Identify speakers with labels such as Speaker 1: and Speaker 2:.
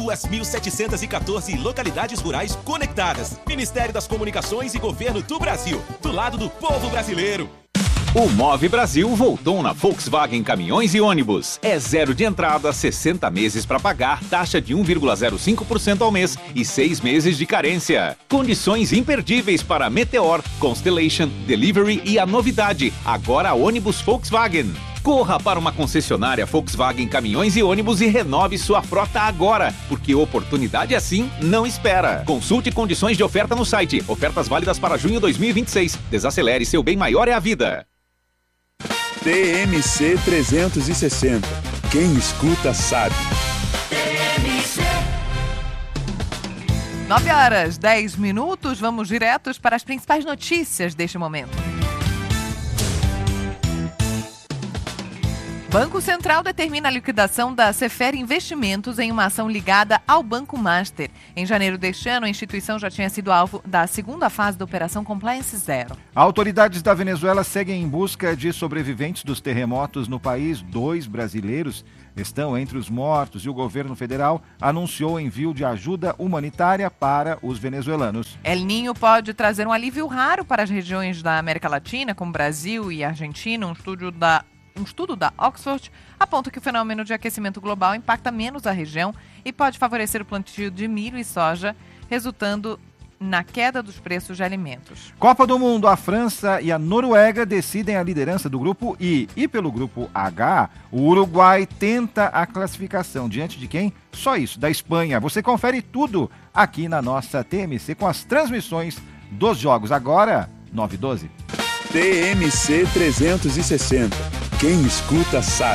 Speaker 1: 2.714 localidades rurais conectadas. Ministério das Comunicações e Governo do Brasil. Do lado do povo brasileiro.
Speaker 2: O Move Brasil voltou na Volkswagen Caminhões e Ônibus. É 0 de entrada, 60 meses para pagar, taxa de 1,05% ao mês e 6 meses de carência. Condições imperdíveis para Meteor, Constellation, Delivery e a novidade, agora ônibus Volkswagen. Corra para uma concessionária Volkswagen Caminhões e Ônibus e renove sua frota agora, porque oportunidade assim não espera. Consulte condições de oferta no site. Ofertas válidas para junho 2026. Desacelere, seu bem maior é a vida.
Speaker 3: TMC 360. Quem escuta sabe.
Speaker 4: 9h10. Vamos diretos para as principais notícias deste momento. Banco Central determina a liquidação da Sefer Investimentos em uma ação ligada ao Banco Master. Em janeiro deste ano, a instituição já tinha sido alvo da segunda fase da Operação Compliance Zero.
Speaker 5: Autoridades da Venezuela seguem em busca de sobreviventes dos terremotos no país. 2 brasileiros estão entre os mortos e o governo federal anunciou o envio de ajuda humanitária para os venezuelanos.
Speaker 4: El Niño pode trazer um alívio raro para as regiões da América Latina, como Brasil e Argentina. Um estudo da Oxford aponta que o fenômeno de aquecimento global impacta menos a região e pode favorecer o plantio de milho e soja, resultando na queda dos preços de alimentos.
Speaker 5: Copa do Mundo, a França e a Noruega decidem a liderança do grupo I. E pelo grupo H, o Uruguai tenta a classificação. Diante de quem? Só isso, da Espanha. Você confere tudo aqui na nossa TMC com as transmissões dos jogos. Agora, 9h12.
Speaker 3: TMC 360. Quem escuta sabe.